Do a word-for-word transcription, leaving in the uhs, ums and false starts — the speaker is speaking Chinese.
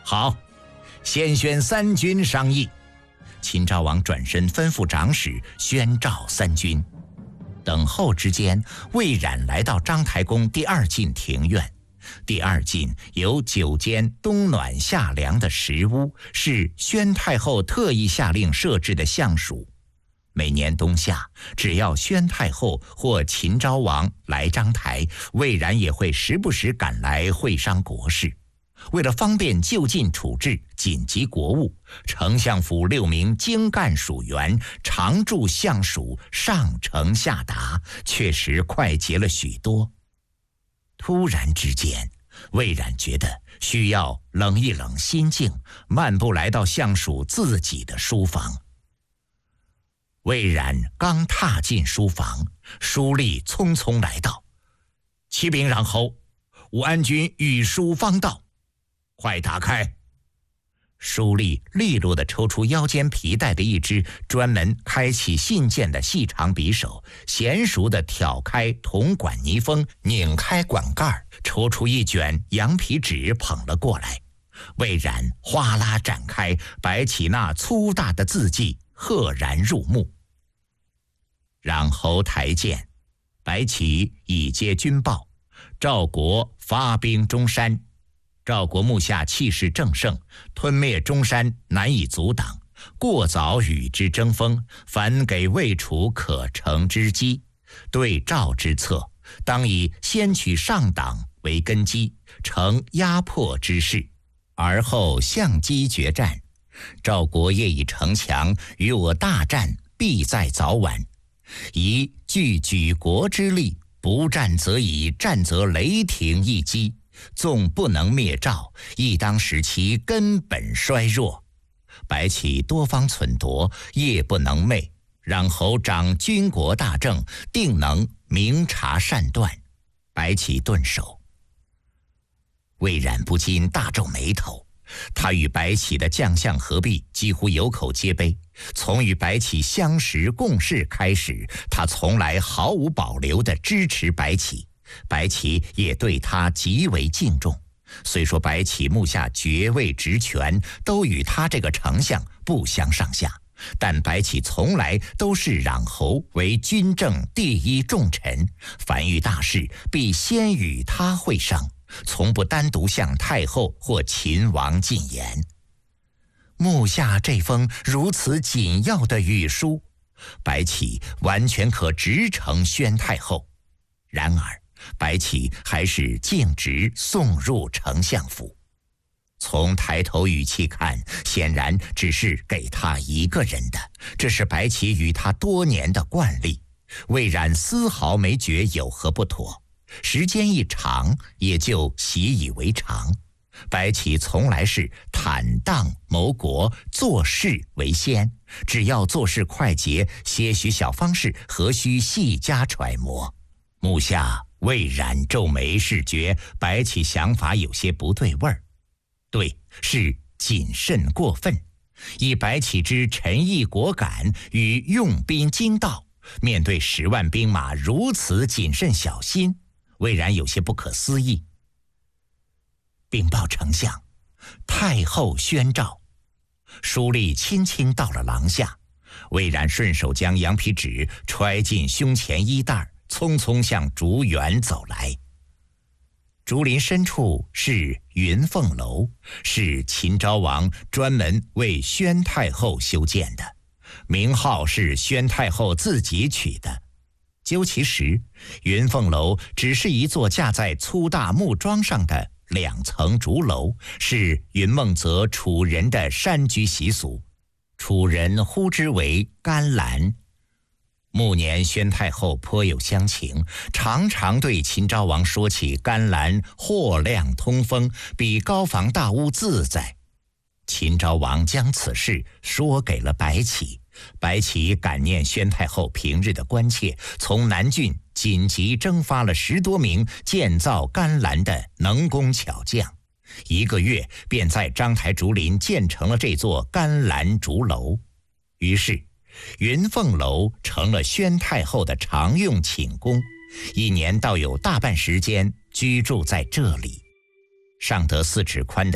好，先宣三军商议。秦昭王转身吩咐长史宣召三军。等候之间，魏冉来到章台宫第二进庭院。第二进有九间冬暖夏凉的石屋，是宣太后特意下令设置的相署。每年冬夏，只要宣太后或秦昭王来章台，魏冉也会时不时赶来会商国事。为了方便就近处置紧急国务，丞相府六名精干署员常驻相署，上呈下达，确实快捷了许多。突然之间，魏冉觉得需要冷一冷心境，漫步来到相署自己的书房。魏冉刚踏进书房，书吏匆匆来到：“启禀穰侯，武安君御书方到。”“快打开！”书吏利落地抽出腰间皮带的一只专门开启信件的细长匕首，娴熟地挑开铜管泥封，拧开管盖，抽出一卷羊皮纸捧了过来。魏冉哗啦展开，摆起那粗大的字迹，赫然入目。穰侯台见，白起已接军报，赵国发兵中山。赵国目下气势正盛，吞灭中山难以阻挡，过早与之争锋，反给魏楚可乘之机。对赵之策，当以先取上党为根基，成压迫之势，而后相机决战。赵国业已城墙，与我大战必在早晚。宜聚举国之力，不战则已，战则雷霆一击。纵不能灭赵，亦当使其根本衰弱。白起多方忖夺，夜不能寐，穰侯掌军国大政，定能明察善断。白起顿首。魏冉不禁大皱眉头，他与白起的将相合璧几乎有口皆碑。从与白起相识共事开始，他从来毫无保留地支持白起，白起也对他极为敬重。虽说白起目下爵位职权都与他这个丞相不相上下，但白起从来都视穰侯为军政第一重臣，凡遇大事必先与他会商，从不单独向太后或秦王进言。目下这封如此紧要的谕书，白起完全可直呈宣太后。然而白起还是径直送入丞相府。从抬头语气看，显然只是给他一个人的，这是白起与他多年的惯例。魏冉丝毫没觉有何不妥，时间一长，也就习以为常。白起从来是坦荡谋国，做事为先，只要做事快捷，些许小方式何须细加揣摩。目下魏冉皱眉，是觉白起想法有些不对味儿，对，是谨慎过分。以白起之臣义果敢与用兵精到，面对十万兵马如此谨慎小心，魏冉有些不可思议。禀报丞相，太后宣召。书吏轻轻到了廊下，魏冉顺手将羊皮纸揣进胸前衣袋，匆匆向竹园走来。竹林深处是云凤楼，是秦昭王专门为宣太后修建的，名号是宣太后自己取的。究其实，云凤楼只是一座架在粗大木桩上的两层竹楼，是云梦泽楚人的山居习俗，楚人呼之为甘兰。暮年宣太后颇有乡情，常常对秦昭王说起甘兰豁亮通风，比高房大屋自在。秦昭王将此事说给了白起，白起感念宣太后平日的关切，从南郡紧急征发了十多名建造甘兰的能工巧匠，一个月便在章台竹林建成了这座甘兰竹楼。于是云凤楼成了宣太后的常用寝宫，一年倒有大半时间居住在这里。上得四尺宽的